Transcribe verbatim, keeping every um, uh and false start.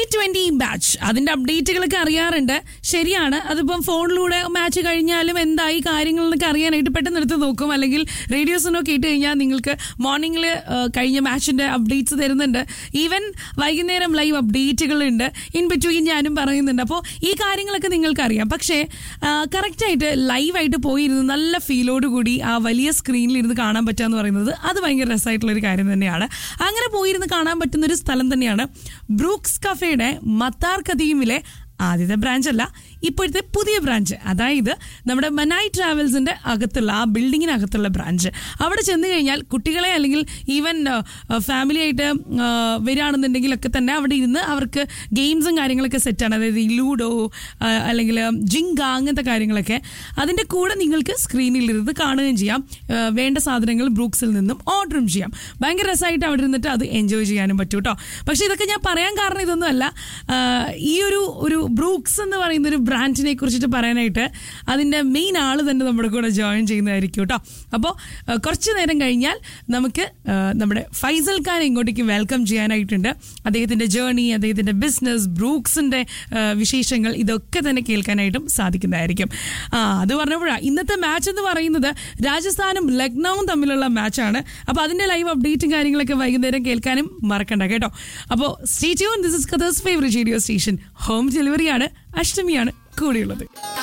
Twenty match അതിന്റെ അപ്ഡേറ്റുകളൊക്കെ അറിയാറുണ്ട്. ശരിയാണ്, അതിപ്പം ഫോണിലൂടെ മാച്ച് കഴിഞ്ഞാലും എന്തായി കാര്യങ്ങൾ എന്നൊക്കെ അറിയാനായിട്ട് പെട്ടെന്ന് എടുത്ത് നോക്കും. അല്ലെങ്കിൽ റേഡിയോസിനോ കേട്ട് കഴിഞ്ഞാൽ നിങ്ങൾക്ക് മോർണിംഗിൽ കഴിഞ്ഞ മാച്ചിന്റെ അപ്ഡേറ്റ്സ് തരുന്നുണ്ട്. ഈവൻ വൈകുന്നേരം ലൈവ് അപ്ഡേറ്റുകളുണ്ട്. ഇൻ ബിറ്റ്വീൻ ഞാനും പറയുന്നുണ്ട്. അപ്പോൾ ഈ കാര്യങ്ങളൊക്കെ നിങ്ങൾക്ക് അറിയാം. പക്ഷേ കറക്റ്റായിട്ട് ലൈവായിട്ട് പോയിരുന്ന് നല്ല ഫീലോടുകൂടി ആ വലിയ സ്ക്രീനിൽ ഇരുന്ന് കാണാൻ പറ്റുക എന്ന് പറയുന്നത് അത് ഭയങ്കര രസമായിട്ടുള്ളൊരു കാര്യം തന്നെയാണ്. അങ്ങനെ പോയിരുന്ന് കാണാൻ പറ്റുന്നൊരു സ്ഥലം തന്നെയാണ് ബ്രൂക്സ് കഫേയുടെ മത്താർ കദീമിലെ ആദ്യത്തെ ബ്രാഞ്ച് അല്ല, ഇപ്പോഴത്തെ പുതിയ ബ്രാഞ്ച്. അതായത് നമ്മുടെ മനായി ട്രാവൽസിന്റെ അകത്തുള്ള ആ ബിൽഡിങ്ങിനകത്തുള്ള ബ്രാഞ്ച്. അവിടെ ചെന്ന് കഴിഞ്ഞാൽ കുട്ടികളെ അല്ലെങ്കിൽ ഈവൻ ഫാമിലി ആയിട്ട് വരികയാണെന്നുണ്ടെങ്കിലൊക്കെ തന്നെ അവിടെ ഇരുന്ന് അവർക്ക് ഗെയിംസും കാര്യങ്ങളൊക്കെ സെറ്റാണ്. അതായത് ഈ ലൂഡോ അല്ലെങ്കിൽ ജിങ്ക അങ്ങനത്തെ കാര്യങ്ങളൊക്കെ. അതിൻ്റെ കൂടെ നിങ്ങൾക്ക് സ്ക്രീനിലിരുന്ന് കാണുകയും ചെയ്യാം. വേണ്ട സാധനങ്ങൾ ബ്രൂക്സിൽ നിന്നും ഓർഡറും ചെയ്യാം. ഭയങ്കര രസമായിട്ട് അവിടെ ഇരുന്നിട്ട് അത് എൻജോയ് ചെയ്യാനും പറ്റും കേട്ടോ. പക്ഷേ ഇതൊക്കെ ഞാൻ പറയാൻ കാരണം ഇതൊന്നുമല്ല. ഈ ഒരു ഒരു ബ്രൂക്സ് എന്ന് പറയുന്ന ഒരു ബ്രാൻഡിനെ കുറിച്ചിട്ട് പറയാനായിട്ട് അതിൻ്റെ മെയിൻ ആൾ തന്നെ നമ്മുടെ കൂടെ ജോയിൻ ചെയ്യുന്നതായിരിക്കും കേട്ടോ. അപ്പോൾ കുറച്ച് നേരം കഴിഞ്ഞാൽ നമുക്ക് നമ്മുടെ ഫൈസൽ ഖാൻ ഇങ്ങോട്ടേക്ക് വെൽക്കം ചെയ്യാനായിട്ടുണ്ട്. അദ്ദേഹത്തിൻ്റെ ജേർണി, അദ്ദേഹത്തിൻ്റെ ബിസിനസ്, ബ്രൂക്സിൻ്റെ വിശേഷങ്ങൾ ഇതൊക്കെ തന്നെ കേൾക്കാനായിട്ടും സാധിക്കുന്നതായിരിക്കും. ആ അത് പറഞ്ഞപ്പോഴാണ് ഇന്നത്തെ മാച്ച് എന്ന് പറയുന്നത് രാജസ്ഥാനും ലക്നൌവും തമ്മിലുള്ള മാച്ചാണ്. അപ്പോൾ അതിൻ്റെ ലൈവ് അപ്ഡേറ്റും കാര്യങ്ങളൊക്കെ വൈകുന്നേരം കേൾക്കാനും മറക്കണ്ട കേട്ടോ. അപ്പോൾ stay tune. This is Qatar's favourite radio station. Home ഡെലിവറിയാണ്, അഷ്ടമിയാണ് കൂടെയുള്ളത്.